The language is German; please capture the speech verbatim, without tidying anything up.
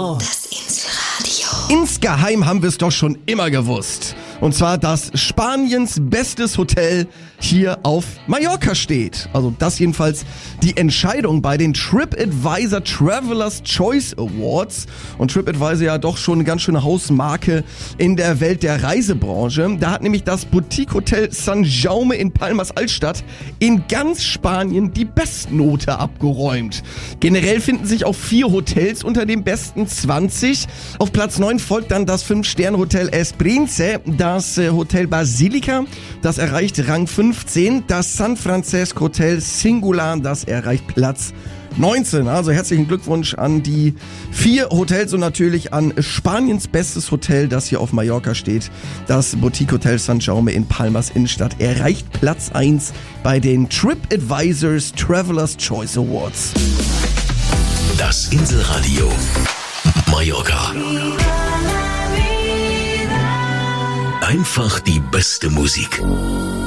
Insel. Das Inselradio. Insgeheim haben wir es doch schon immer gewusst. Und zwar, dass Spaniens bestes Hotel hier auf Mallorca steht. Also das jedenfalls die Entscheidung bei den TripAdvisor Travelers Choice Awards. Und TripAdvisor ja doch schon eine ganz schöne Hausmarke in der Welt der Reisebranche. Da hat nämlich das Boutique-Hotel San Jaume in Palmas Altstadt in ganz Spanien die Bestnote abgeräumt. Generell finden sich auch vier Hotels unter den besten zwanzig. Auf Platz neun folgt dann das fünf Sterne Hotel Esprince, das äh, Hotel Basilica, das erreicht Rang fünfzehn, das San Francisco Hotel Singular, das erreicht Platz neunzehn. Also herzlichen Glückwunsch an die vier Hotels und natürlich an Spaniens bestes Hotel, das hier auf Mallorca steht. Das Boutique Hotel San Jaume in Palmas Innenstadt erreicht Platz eins bei den TripAdvisors Travelers Choice Awards. Das Inselradio Mallorca. Einfach die beste Musik.